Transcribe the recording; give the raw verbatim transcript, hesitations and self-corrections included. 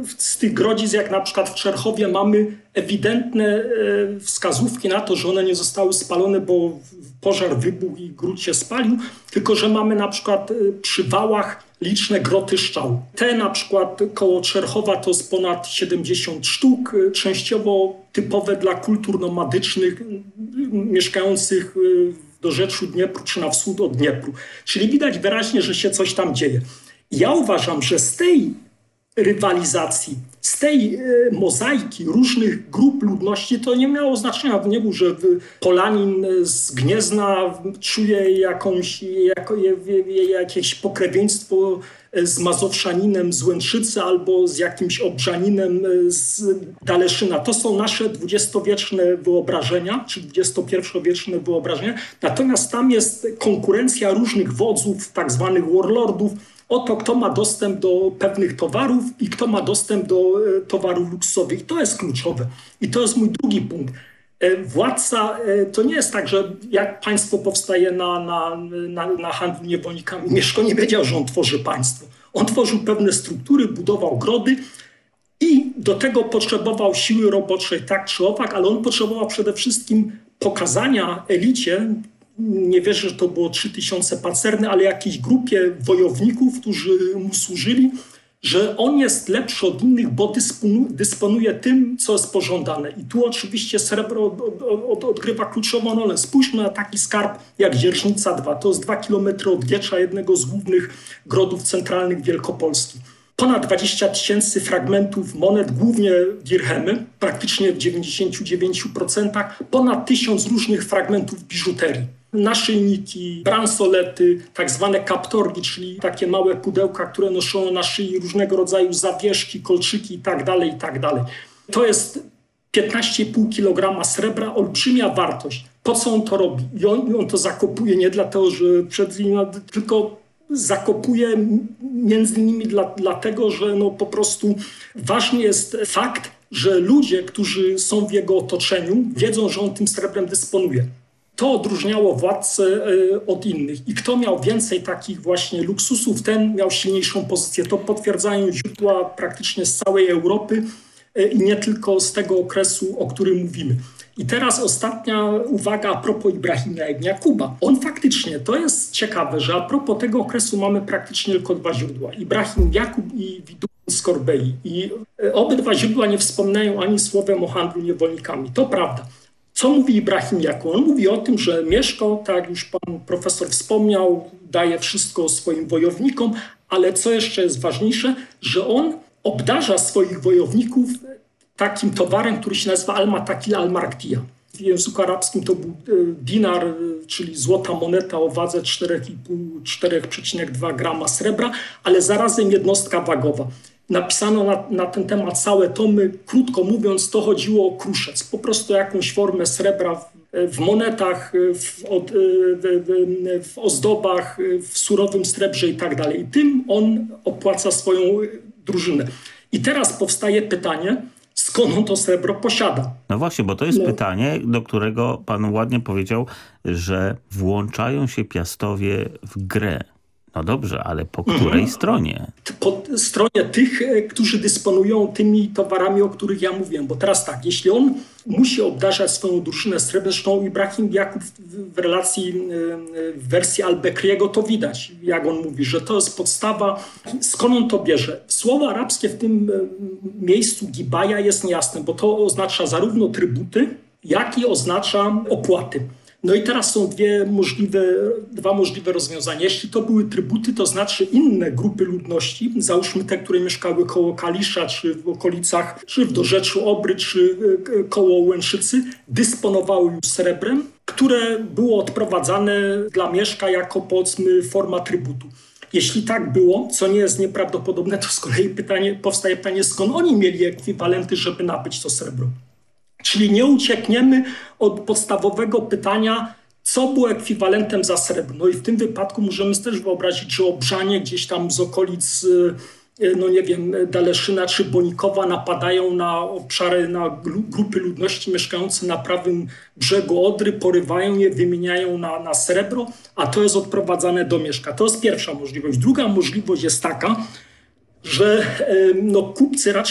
z tych grodzic, jak na przykład w Czerchowie, mamy ewidentne wskazówki na to, że one nie zostały spalone, bo pożar wybuchł i gród się spalił, tylko że mamy na przykład przy wałach liczne groty szczał. Te na przykład koło Czerchowa to jest ponad siedemdziesiąt sztuk, częściowo typowe dla kultur nomadycznych mieszkających w dorzeczu Dniepru czy na wschód od Dniepru. Czyli widać wyraźnie, że się coś tam dzieje. Ja uważam, że z tej rywalizacji, z tej e, mozaiki różnych grup ludności to nie miało znaczenia. Nie był, że Polanin z Gniezna czuje jakąś, jako, jakieś pokrewieństwo z Mazowszaninem z Łęczycy albo z jakimś Obrzaninem z Daleszyna. To są nasze dwudziestowieczne wyobrażenia, czy dwudziestopierwowieczne wyobrażenia. Natomiast tam jest konkurencja różnych wodzów, tak zwanych warlordów, o to, kto ma dostęp do pewnych towarów i kto ma dostęp do e, towarów luksusowych. I to jest kluczowe. I to jest mój drugi punkt. E, władca, e, to nie jest tak, że jak państwo powstaje na, na, na, na handlu niewolnikami. Mieszko nie wiedział, że on tworzy państwo. On tworzył pewne struktury, budował grody i do tego potrzebował siły roboczej tak czy owak, ale on potrzebował przede wszystkim pokazania elicie, nie wierzę, że to było trzy tysiące pancerny, ale jakiejś grupie wojowników, którzy mu służyli, że on jest lepszy od innych, bo dysponuje tym, co jest pożądane. I tu oczywiście srebro od, od, od, odgrywa kluczową rolę. Spójrzmy na taki skarb jak Dzierżnica dwa. To jest dwa kilometry od Giecza, jednego z głównych grodów centralnych Wielkopolski. Ponad dwadzieścia tysięcy fragmentów monet, głównie dirhemy, praktycznie w dziewięćdziesięciu dziewięciu procentach, ponad tysiąc różnych fragmentów biżuterii. Naszyjniki, bransolety, tak zwane kaptorgi, czyli takie małe pudełka, które noszą na szyi, różnego rodzaju zawieszki, kolczyki itd., itd. To jest piętnaście i pół kilograma srebra, olbrzymia wartość. Po co on to robi? I on, on to zakopuje nie dlatego, że przed nim, tylko zakopuje między innymi dla, dlatego, że no po prostu ważny jest fakt, że ludzie, którzy są w jego otoczeniu, wiedzą, że on tym srebrem dysponuje. To odróżniało władcę od innych. I kto miał więcej takich właśnie luksusów, ten miał silniejszą pozycję. To potwierdzają źródła praktycznie z całej Europy i nie tylko z tego okresu, o którym mówimy. I teraz ostatnia uwaga a propos Ibrahima ibn Jakuba. On faktycznie, to jest ciekawe, że a propos tego okresu mamy praktycznie tylko dwa źródła. Ibrahim Jakub i Widun z Korbei. I obydwa źródła nie wspominają ani słowem o handlu niewolnikami. To prawda. Co mówi Ibrahim Jakub? On mówi o tym, że Mieszko, tak jak już pan profesor wspomniał, daje wszystko swoim wojownikom, ale co jeszcze jest ważniejsze, że on obdarza swoich wojowników takim towarem, który się nazywa al-matakil al-marktija. W języku arabskim to był dinar, czyli złota moneta o wadze cztery i pół do czterech przecinek dwa grama srebra, ale zarazem jednostka wagowa. Napisano na, na ten temat całe tomy. Krótko mówiąc, to chodziło o kruszec. Po prostu jakąś formę srebra w, w monetach, w, od, w, w ozdobach, w surowym srebrze i tak dalej. I tym on opłaca swoją drużynę. I teraz powstaje pytanie, skąd on to srebro posiada? No właśnie, bo to jest no. pytanie, do którego pan ładnie powiedział, że włączają się Piastowie w grę. No dobrze, ale po której mhm. stronie? Po stronie tych, którzy dysponują tymi towarami, o których ja mówiłem. Bo teraz tak, jeśli on musi obdarzać swoją drużynę srebrem, zresztą Ibrahim Jakub w relacji, w wersji Al-Bekriego to widać, jak on mówi, że to jest podstawa. Skąd on to bierze? Słowo arabskie w tym miejscu gibaja jest niejasne, bo to oznacza zarówno trybuty, jak i oznacza opłaty. No i teraz są dwie możliwe, dwa możliwe rozwiązania. Jeśli to były trybuty, to znaczy inne grupy ludności, załóżmy te, które mieszkały koło Kalisza, czy w okolicach, czy w dorzeczu Obry, czy koło Łęczycy, dysponowały już srebrem, które było odprowadzane dla Mieszka jako, powiedzmy, forma trybutu. Jeśli tak było, co nie jest nieprawdopodobne, to z kolei pytanie, powstaje pytanie, skąd oni mieli ekwiwalenty, żeby nabyć to srebro. Czyli nie uciekniemy od podstawowego pytania, co było ekwiwalentem za srebro. No i w tym wypadku możemy też wyobrazić, że Obrzanie gdzieś tam z okolic, no nie wiem, Daleszyna czy Bonikowa napadają na obszary, na grupy ludności mieszkające na prawym brzegu Odry, porywają je, wymieniają na, na srebro, a to jest odprowadzane do Mieszka. To jest pierwsza możliwość. Druga możliwość jest taka, że no, kupcy raczej